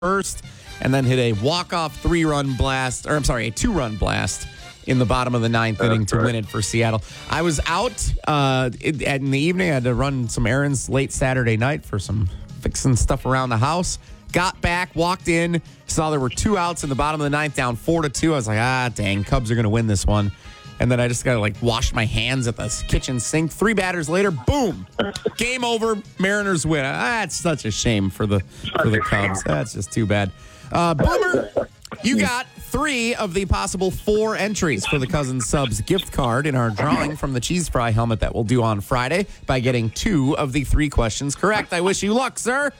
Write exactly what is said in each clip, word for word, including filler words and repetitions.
first, and then hit a walk-off three-run blast, or I'm sorry, a two-run blast in the bottom of the ninth That's inning to correct. win it for Seattle. I was out uh, in, in the evening. I had to run some errands late Saturday night for some fixing stuff around the house. Got back, walked in, saw there were two outs in the bottom of the ninth, down four to two. I was like, ah, dang, Cubs are going to win this one. And then I just got to like wash my hands at the kitchen sink. Three batters later, boom, game over. Mariners win. Ah, that's such a shame for the for the Cubs. That's just too bad. Uh, Boomer, you got three of the possible four entries for the Cousins Subs gift card in our drawing from the Cheese Fry helmet that we'll do on Friday by getting two of the three questions correct. I wish you luck, sir.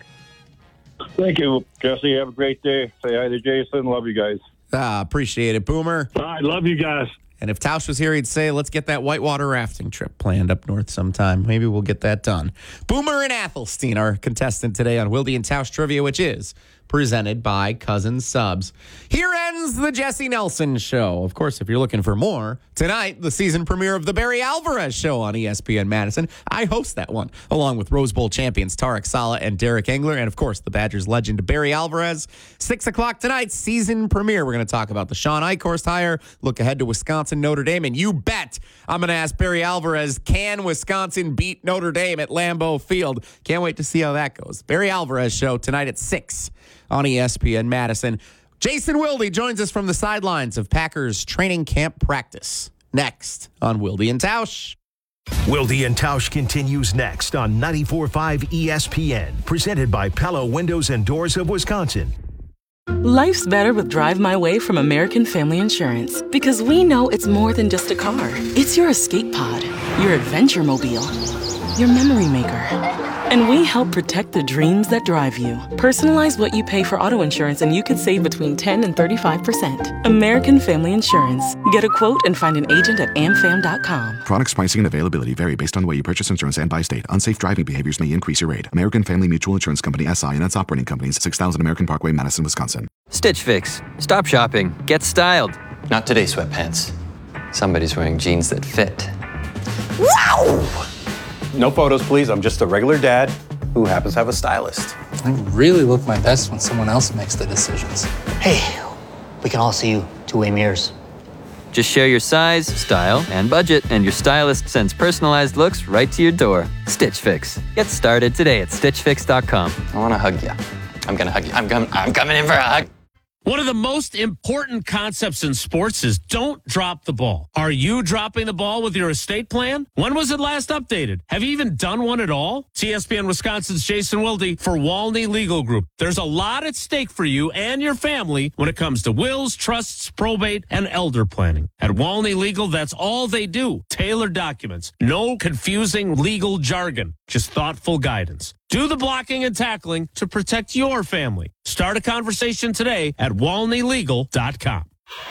Thank you, Jesse. Have a great day. Say hi to Jason. Love you guys. Ah, appreciate it, Boomer. I love you guys. And if Tausch was here, he'd say, let's get that whitewater rafting trip planned up north sometime. Maybe we'll get that done. Boomer and Athelstein, our contestant today on Wilde and Tausch Trivia, which is presented by Cousins Subs. Here ends the Jesse Nelson Show. Of course, if you're looking for more, tonight, the season premiere of the Barry Alvarez Show on E S P N Madison. I host that one, along with Rose Bowl champions Tarek Sala and Derek Engler, and, of course, the Badgers legend Barry Alvarez. six o'clock tonight, season premiere. We're going to talk about the Sean Eichhorst hire, look ahead to Wisconsin, Notre Dame, and you bet I'm going to ask Barry Alvarez, can Wisconsin beat Notre Dame at Lambeau Field? Can't wait to see how that goes. Barry Alvarez Show tonight at six on E S P N Madison. Jason Wilde joins us from the sidelines of Packers training camp practice. Next on Wilde and Tausch. Wilde and Tausch continues next on ninety-four point five E S P N, presented by Pella Windows and Doors of Wisconsin. Life's better with Drive My Way from American Family Insurance, because we know it's more than just a car. It's your escape pod, your adventure mobile, your memory maker. And we help protect the dreams that drive you. Personalize what you pay for auto insurance and you could save between ten and thirty-five percent. American Family Insurance. Get a quote and find an agent at a m fam dot com. Products, pricing, and availability vary based on the way you purchase insurance and by state. Unsafe driving behaviors may increase your rate. American Family Mutual Insurance Company, S I and its operating companies, six thousand American Parkway, Madison, Wisconsin. Stitch Fix. Stop shopping. Get styled. Not today, sweatpants. Somebody's wearing jeans that fit. Wow! No photos, please. I'm just a regular dad who happens to have a stylist. I really look my best when someone else makes the decisions. Hey, we can all see you two-way mirrors. Just share your size, style, and budget, and your stylist sends personalized looks right to your door. Stitch Fix. Get started today at stitch fix dot com. I want to hug you. I'm going to hug you. I'm, com- I'm coming in for a hug. One of the most important concepts in sports is don't drop the ball. Are you dropping the ball with your estate plan? When was it last updated? Have you even done one at all? It's E S P N Wisconsin's Jason Wilde for Walney Legal Group. There's a lot at stake for you and your family when it comes to wills, trusts, probate, and elder planning. At Walney Legal, that's all they do. Tailored documents. No confusing legal jargon. Just thoughtful guidance. Do the blocking and tackling to protect your family. Start a conversation today at walney legal dot com.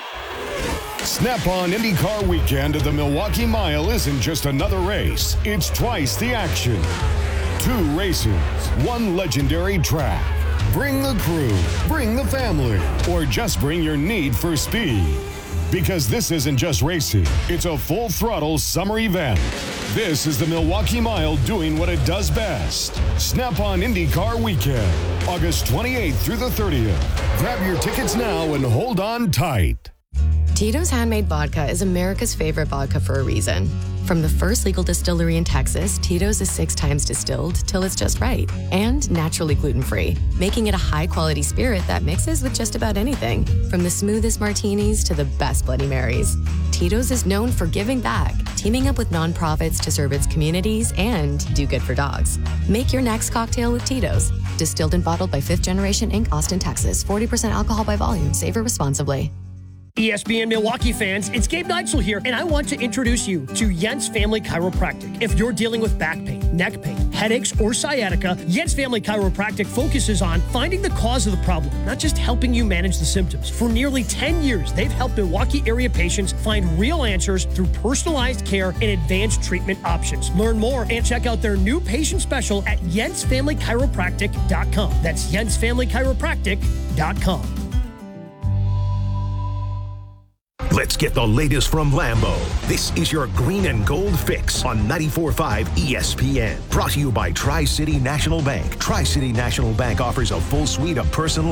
Snap-on IndyCar weekend at the Milwaukee Mile isn't just another race. It's twice the action. Two races, one legendary track. Bring the crew, bring the family, or just bring your need for speed. Because this isn't just racing, it's a full-throttle summer event. This is the Milwaukee Mile doing what it does best. Snap-on IndyCar Weekend, August twenty-eighth through the thirtieth. Grab your tickets now and hold on tight. Tito's Handmade Vodka is America's favorite vodka for a reason. From the first legal distillery in Texas, Tito's is six times distilled till it's just right. And naturally gluten-free, making it a high-quality spirit that mixes with just about anything. From the smoothest martinis to the best Bloody Marys. Tito's is known for giving back, teaming up with nonprofits to serve its communities and do good for dogs. Make your next cocktail with Tito's. Distilled and bottled by Fifth Generation Incorporated, Austin, Texas. forty percent alcohol by volume. Savor responsibly. E S P N Milwaukee fans, it's Gabe Neitzel here, and I want to introduce you to Jens Family Chiropractic. If you're dealing with back pain, neck pain, headaches, or sciatica, Jens Family Chiropractic focuses on finding the cause of the problem, not just helping you manage the symptoms. For nearly ten years, they've helped Milwaukee area patients find real answers through personalized care and advanced treatment options. Learn more and check out their new patient special at jens family chiropractic dot com. That's jens family chiropractic dot com. Let's get the latest from Lambeau. This is your Green and Gold Fix on ninety-four point five E S P N. Brought to you by Tri-City National Bank. Tri-City National Bank offers a full suite of personal